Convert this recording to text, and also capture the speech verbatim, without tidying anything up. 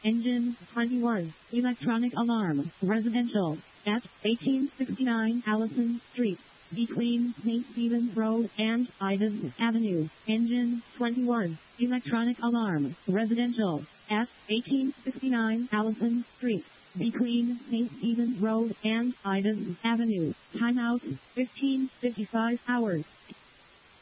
Engine twenty-one. Electronic alarm. Residential. At eighteen sixty-nine Allison Street. Between Saint Stephen's Road and Ivans Avenue. Engine twenty-one. Electronic alarm. Residential. At eighteen sixty-nine Allison Street. Between Saint Stephen's Road and Ivans Avenue. Timeout fifteen fifty-five hours.